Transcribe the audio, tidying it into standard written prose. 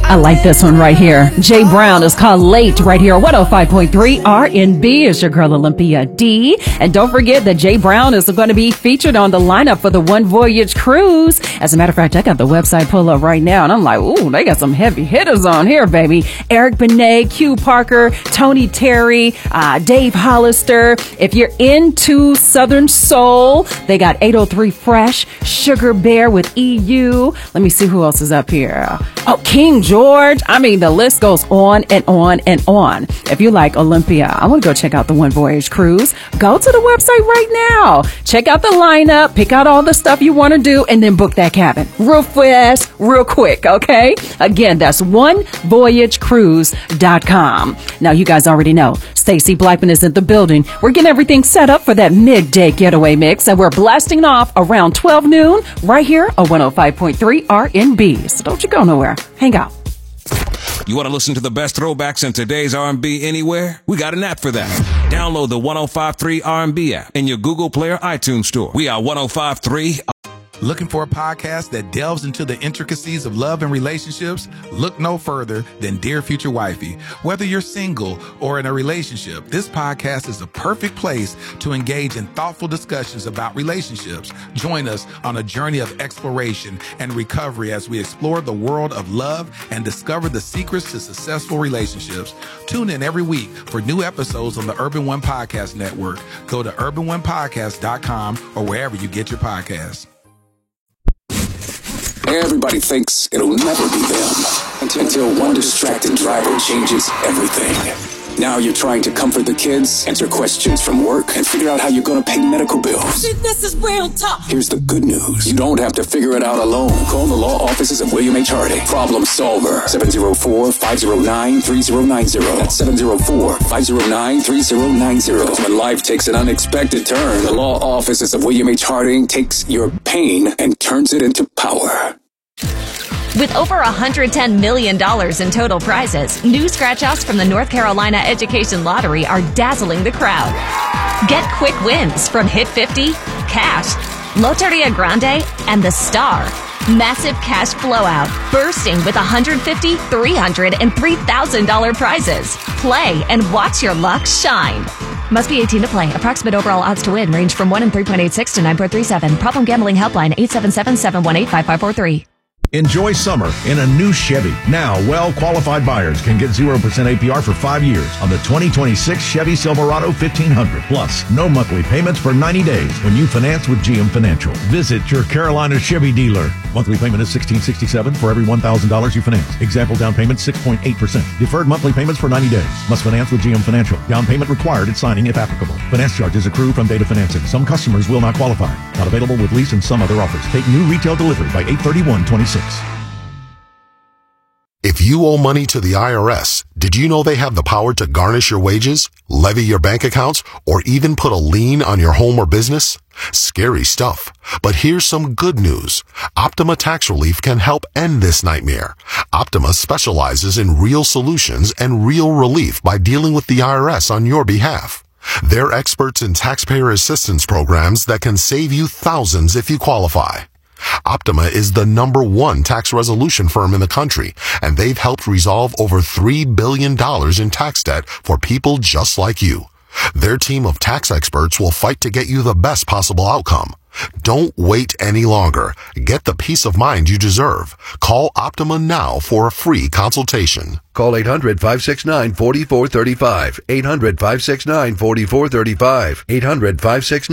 I like this one right here. Jay Brown is called Late right here. 105.3 R&B is your girl Olympia D. And don't forget that Jay Brown is going to be featured on the lineup for the One Voyage Cruise. As a matter of fact, I got the website pulled up right now and I'm like, ooh, they got some heavy hitters on here, baby. Eric Benet, Q Parker, Tony Terry, Dave Hollister. If you're into Southern Soul, they got 803 Fresh, Sugar Bear with EU. Let me see who else is up here. Oh, King George. I mean, the list goes on and on and on. If you like Olympia, I want to go check out the One Voyage Cruise. Go to the website right now. Check out the lineup, pick out all the stuff you want to do, and then book that cabin real fast, real quick, okay? Again, that's onevoyagecruise.com. Now, you guys already know, Stacey Blackman is in the building. We're getting everything set up for that midday getaway mix, and we're blasting off around 12 noon right here on 105.3 R&B. So don't you go nowhere. Hang out. You want to listen to the best throwbacks in today's R&B anywhere? We got an app for that. Download the 105.3 R&B app in your Google Play or iTunes store. We are 105.3. Looking for a podcast that delves into the intricacies of love and relationships? Look no further than Dear Future Wifey. Whether you're single or in a relationship, this podcast is the perfect place to engage in thoughtful discussions about relationships. Join us on a journey of exploration and recovery as we explore the world of love and discover the secrets to successful relationships. Tune in every week for new episodes on the Urban One Podcast Network. Go to urbanonepodcast.com or wherever you get your podcasts. Everybody thinks it'll never be them until one distracted driver changes everything. Now you're trying to comfort the kids, answer questions from work, and figure out how you're going to pay medical bills. This is real talk. Here's the good news. You don't have to figure it out alone. Call the law offices of William H. Harding. Problem Solver. 704-509-3090. That's 704-509-3090. Because when life takes an unexpected turn, the law offices of William H. Harding takes your pain and turns it into power. With over $110 million in total prizes, new scratch-offs from the North Carolina Education Lottery are dazzling the crowd. Get quick wins from Hit 50, Cash, Loteria Grande, and The Star. Massive cash blowout, bursting with $150, $300, and $3,000 prizes. Play and watch your luck shine. Must be 18 to play. Approximate overall odds to win range from 1 in 3.86 to 9.37. Problem gambling helpline 877-718-5543. Enjoy summer in a new Chevy. Now, well-qualified buyers can get 0% APR for 5 years on the 2026 Chevy Silverado 1500. Plus, no monthly payments for 90 days when you finance with GM Financial. Visit your Carolina Chevy dealer. Monthly payment is $1,667 for every $1,000 you finance. Example down payment 6.8%. Deferred monthly payments for 90 days. Must finance with GM Financial. Down payment required at signing if applicable. Finance charges accrue from date of financing. Some customers will not qualify. Not available with lease and some other offers. Take new retail delivery by 8/31/26. If you owe money to the IRS, did you know they have the power to garnish your wages, levy your bank accounts, or even put a lien on your home or business? Scary stuff. But here's some good news. Optima Tax Relief can help end this nightmare. Optima specializes in real solutions and real relief by dealing with the IRS on your behalf. They're experts in taxpayer assistance programs that can save you thousands if you qualify. Optima is the #1 tax resolution firm in the country, and they've helped resolve over $3 billion in tax debt for people just like you. Their team of tax experts will fight to get you the best possible outcome. Don't wait any longer. Get the peace of mind you deserve. Call Optima now for a free consultation. Call 800-569-4435. 800-569-4435. 800-569